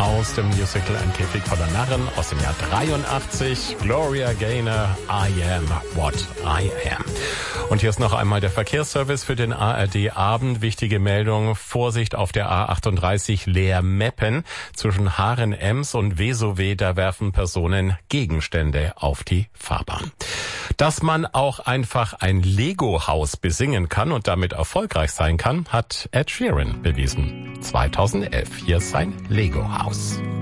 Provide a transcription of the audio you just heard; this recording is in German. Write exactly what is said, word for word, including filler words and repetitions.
aus dem Musical Ein Käfig voller Narren aus dem Jahr dreiundachtzig. Gloria Gaynor, I am what I am. Und hier ist noch einmal der Verkehrsservice für den A R D-Abend. Wichtige Meldung, Vorsicht auf der A achtunddreißig Leer-Meppen. Zwischen Haaren-Ems und Vesowe, da werfen Personen Gegenstände auf die Fahrbahn. Dass man auch einfach ein Lego-Haus besingen kann und damit erfolgreich sein kann, hat Ed Sheeran bewiesen. zweitausendelf. Hier ist sein Lego-Haus.